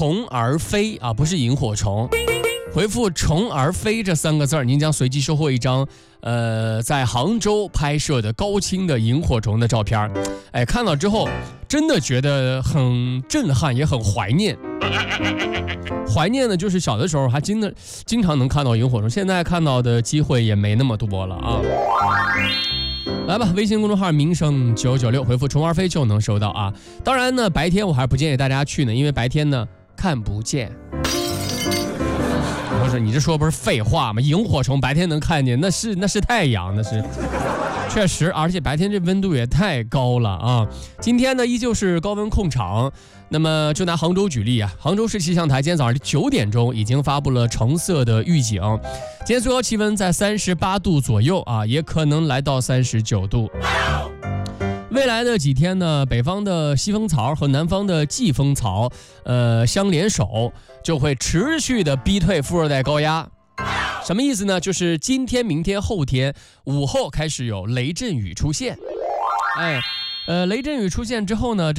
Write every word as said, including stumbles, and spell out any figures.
虫儿飞啊，不是萤火虫。回复虫儿飞这三个字儿，您将随机收获一张呃在杭州拍摄的高清的萤火虫的照片。哎，看到之后真的觉得很震撼，也很怀念。怀念的就是小的时候还真的经常能看到萤火虫，现在看到的机会也没那么多了啊。来吧，微信公众号名声九九六，回复虫儿飞就能收到啊。当然呢，白天我还是不建议大家去呢，因为白天呢看不见。不是，你这说不是废话吗？萤火虫白天能看见，那是那是太阳，那是确实，而且白天这温度也太高了啊！今天呢依旧是高温控场，那么就拿杭州举例啊，杭州市气象台今天早上九点钟已经发布了橙色的预警，今天最高气温在三十八度左右啊，也可能来到三十九度。未来的几天呢，北方的西风槽和南方的季风槽，呃，相联手，就会持续的逼退副热带高压。什么意思呢？就是今天、明天、后天午后开始有雷阵雨出现。哎，呃，雷阵雨出现之后呢，这